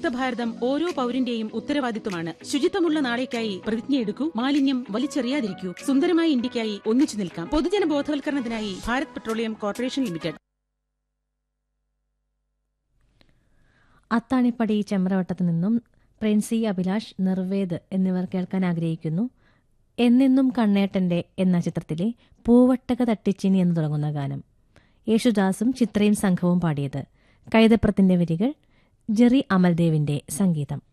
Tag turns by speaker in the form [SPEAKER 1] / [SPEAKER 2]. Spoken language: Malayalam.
[SPEAKER 1] ശുചിത്വ ഭാരതം ഓരോ പൌരന്റെയും ഉത്തരവാദിത്വമാണ്. ശുചിത്വമുള്ള നാളേക്കായി പ്രതിജ്ഞയെടുക്കൂ, മാലിന്യം വലിച്ചെറിയാതിരിക്കൂ, സുന്ദരമായ ഇന്ത്യക്കായി ഒന്നിച്ചു നിൽക്കാം. പൊതുജന ബോധവൽക്കരണത്തിനായി Bharat petroleum corporation limited.
[SPEAKER 2] Athanippadi ചെമ്പ്രവട്ടത്തു നിന്നും പ്രിൻസി, അഭിലാഷ്, നിർവേദ് എന്നിവർ കേൾക്കാൻ ആഗ്രഹിക്കുന്നു എന്നെന്നും കണ്ണേട്ടന്റെ എന്ന ചിത്രത്തിലെ പൂവട്ടക തട്ടിച്ചിനി എന്ന് തുടങ്ങുന്ന ഗാനം. യേശുദാസും ചിത്രയും സംഘവും പാടിയത്. കൈതപ്രത്തിന്റെ വരികൾ, ജെറി അമൽദേവിന്റെ സംഗീതം.